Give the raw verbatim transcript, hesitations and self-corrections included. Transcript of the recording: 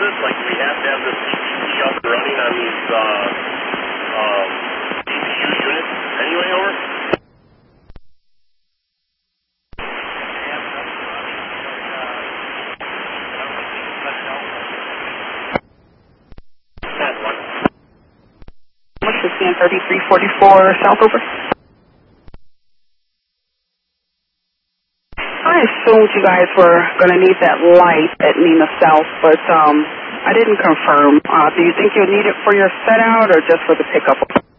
this? Like, do we have to have the C P T up and running on these uh, um, C P U units anyway, over? What's the scan thirty-three forty-four South, over? I assumed you guys were going to need that light at Nina South, but um, I didn't confirm. Uh, do you think you'll need it for your set out or just for the pickup?